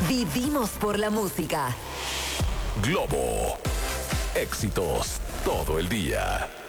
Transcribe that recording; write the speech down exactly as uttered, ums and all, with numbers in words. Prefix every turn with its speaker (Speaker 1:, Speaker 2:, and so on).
Speaker 1: Vivimos por la música.
Speaker 2: Globo. Éxitos todo el día.